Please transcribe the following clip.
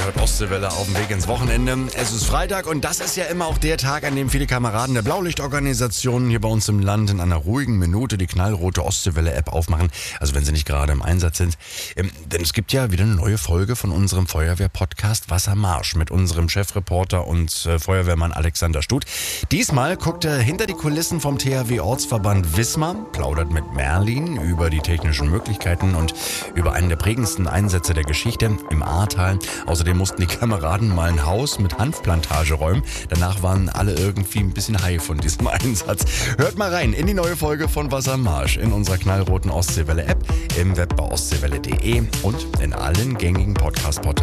hört Ostseewelle auf dem Weg ins Wochenende. Es ist Freitag und das ist ja immer auch der Tag, an dem viele Kameraden der Blaulichtorganisationen hier bei uns im Land in einer ruhigen Minute die knallrote Ostseewelle-App aufmachen. Also wenn sie nicht gerade im Einsatz sind. Denn es gibt ja wieder eine neue Folge von unserem Feuerwehr-Podcast Wassermarsch mit unserem Chefreporter und Feuerwehrmann Alexander Stut. Diesmal guckt er hinter die Kulissen vom THW-Ortsverband Wismar, plaudert mit Merlin über die technischen Möglichkeiten und über einen der prägendsten Einsätze der Geschichte im Ahrtal. Außerdem mussten die Kameraden mal ein Haus mit Hanfplantage räumen. Danach waren alle irgendwie ein bisschen high von diesem Einsatz. Hört mal rein in die neue Folge von Wassermarsch in unserer knallroten Ostseewelle-App, im Web bei ostseewelle.de und in allen gängigen Podcast-Portalen.